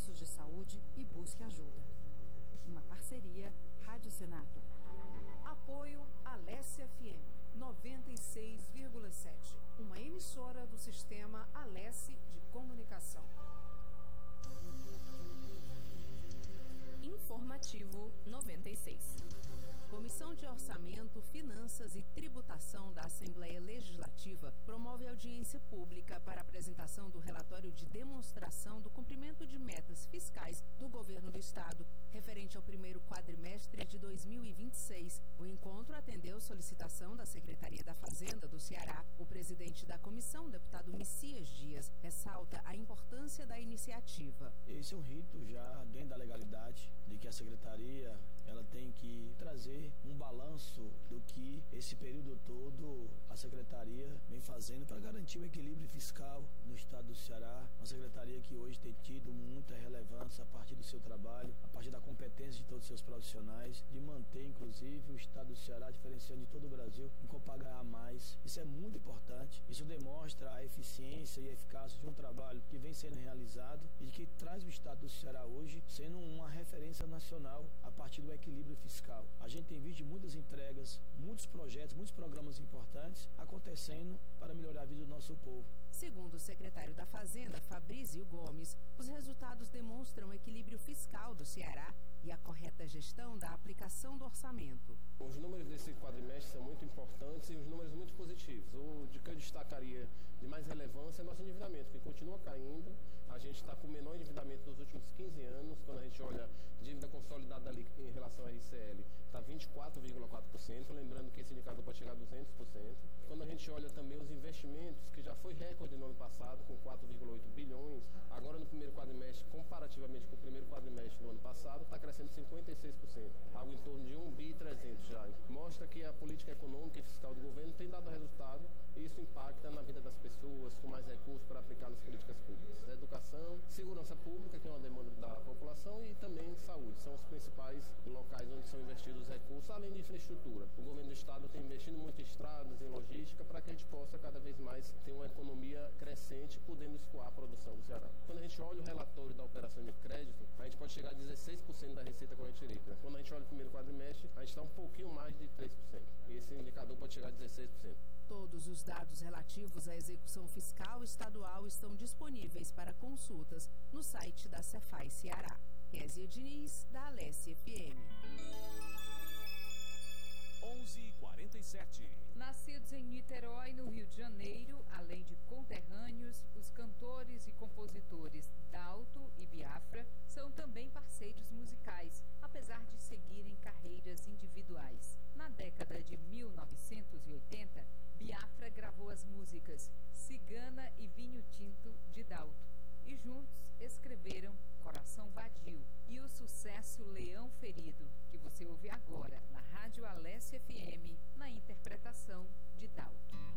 serviços de saúde e busque ajuda. Uma parceria Rádio Senado. Apoio Alessia FM 96,7, uma emissora do sistema Alessi de Comunicação. Informativo 96. Comissão de Orçamento, Finanças e Tributação da Assembleia Legislativa promove audiência pública para apresentação do relatório de demonstração do cumprimento de metas fiscais do Governo do Estado, referente ao primeiro quadrimestre de 2026. O encontro atendeu solicitação da Secretaria da Fazenda do Ceará. O presidente da comissão, deputado Messias Dias, ressalta a importância da iniciativa. Esse é um rito já dentro da legalidade, de que a Secretaria ela tem que trazer um balanço do que esse período todo a Secretaria vem fazendo para garantir o equilíbrio fiscal no estado do Ceará. Uma Secretaria que hoje tem tido muita relevância a partir do seu trabalho, a partir da competência de todos os seus profissionais, de manter inclusive o estado do Ceará diferenciando de todo o Brasil em copagar mais. Isso é muito importante. Isso demonstra a eficiência e a eficácia de um trabalho que vem sendo realizado e que traz o estado do Ceará hoje sendo uma referência nacional a partir do equilíbrio fiscal. A gente tem visto muitas entregas, muitos projetos, muitos programas importantes acontecendo para melhorar a vida do nosso povo. Segundo o secretário da Fazenda, Fabrício Gomes, os resultados demonstram o equilíbrio fiscal do Ceará e a correta gestão da aplicação do orçamento. Os números desse quadrimestre são muito importantes e os números muito positivos. O que eu destacaria de mais relevância é nosso endividamento, que continua caindo. A gente está com o menor endividamento dos últimos 15 anos. Quando a gente olha dívida consolidada ali em relação à RCL, está 24,4%. Lembrando que esse indicador pode chegar a 200%. Quando a gente olha também os investimentos, que já foi recorde no ano passado, com 4,8 bilhões, agora no primeiro quadrimestre, comparativamente com o primeiro quadrimestre do ano passado, está crescendo 56%, algo em torno de 1,3 bi já. Mostra que a política econômica e fiscal do governo tem dado resultado e isso impacta na vida das pessoas, com mais recursos para aplicar nas políticas públicas. Educação, segurança pública, que é uma demanda da população, e também saúde. São os principais locais onde são investidos os recursos, além de infraestrutura. O governo do estado tem investido muito em estradas, em logística, para que a gente possa cada vez mais ter uma economia crescente, podendo escoar a produção do Ceará. Quando a gente olha o relatório da operação de crédito, a gente pode chegar a 16% da receita corrente líquida. Quando a gente olha o primeiro quadrimestre, a gente está um pouquinho mais de 3%. E esse indicador pode chegar a 16%. Todos os dados relativos à execução fiscal estadual estão disponíveis para consultas no site da Cefaz Ceará. Kézia Diniz, da Alessia FM. 11h47. Nascidos em Niterói, no Rio de Janeiro, além de conterrâneos, os cantores e compositores Dalto e Biafra são também parceiros musicais, apesar de seguirem carreiras individuais. Na década de 1980, Biafra gravou as músicas Cigana e Vinho Tinto de Dalto e juntos escreveram Coração Vadio e o sucesso Leão Ferido, que você ouve agora na Rádio Alessia FM, na interpretação de Dalto.